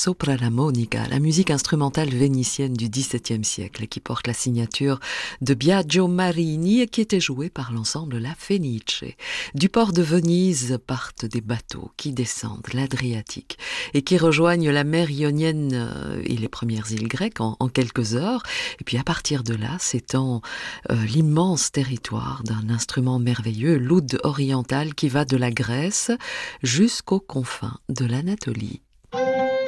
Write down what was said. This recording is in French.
sopra la monica, la musique instrumentale vénitienne du XVIIe siècle qui porte la signature de Biagio Marini et qui était jouée par l'ensemble La Fenice. Du port de Venise partent des bateaux qui descendent l'Adriatique et qui rejoignent la mer Ionienne et les premières îles grecques en quelques heures. Et puis à partir de là s'étend l'immense territoire d'un instrument merveilleux, l'oud oriental qui va de la Grèce jusqu'aux confins de l'Anatolie.